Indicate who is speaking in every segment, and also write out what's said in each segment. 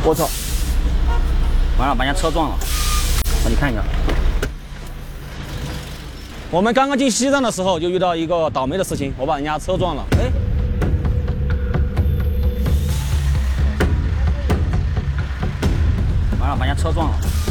Speaker 1: 我操！完了，把人家车撞了。你看一下。我们刚刚进西藏的时候就遇到一个倒霉的事情，我把人家车撞了。哎。完了，把人家车撞了。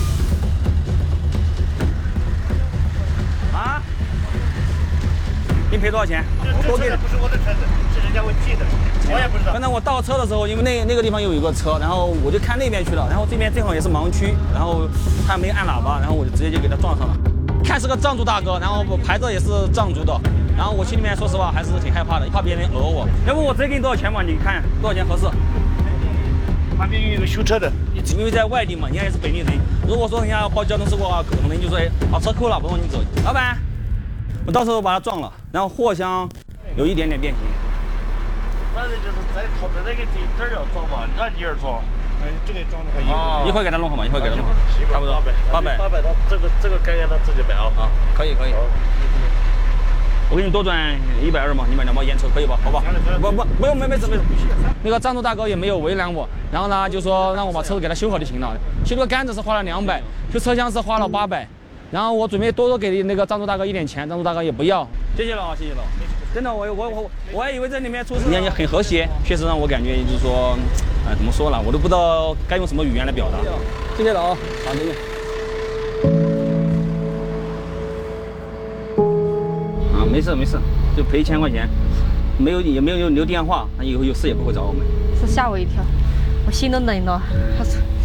Speaker 1: 啊？你赔多少钱？我多给。
Speaker 2: 不是我的车子，是人家我借的，我也不知道。
Speaker 1: 刚才我倒车的时候，因为那个地方有一个车，然后我就看那边去了，然后这边正好也是盲区，然后他没按喇叭，然后我就直接就给他撞上了。看是个藏族大哥，然后牌子也是藏族的，然后我心里面说实话还是挺害怕的，怕别人讹我。要不我直接给你多少钱吧？你看多少钱合适？
Speaker 2: 旁边有一个修车的，
Speaker 1: 因为在外地嘛，人家也是本地人。如果说人家报交通事故的话，可能就说把车扣了，不让你走。老板，我到时候把他撞了，然后货箱有一点点变形。
Speaker 2: 反正就是在靠在那个地点要装嘛，按一儿装。哎，这个装的话
Speaker 1: 一会儿给他弄好嘛，一会儿给他弄好，差不多800，
Speaker 2: 他这个改他自己买啊。
Speaker 1: 啊，可以。我给你多转120嘛，你买2包烟抽可以吧？好吧？不用，没事。那个藏族大哥也没有为难我，然后呢就说让我把车子给他修好就行了。修这个杆子是花了200，修车厢是花了800，然后我准备多给那个藏族大哥一点钱，藏族大哥也不要。谢谢了，谢谢了。真的，我还以为这里面出事。人家也很和谐，确实让我感觉就是说，怎么说呢，我都不知道该用什么语言来表达。谢谢了啊，好，再见。啊，没事，就赔1000块钱，也没有留电话，那以后有事也不会找我们。
Speaker 3: 是吓我一跳，我心都冷了。他说。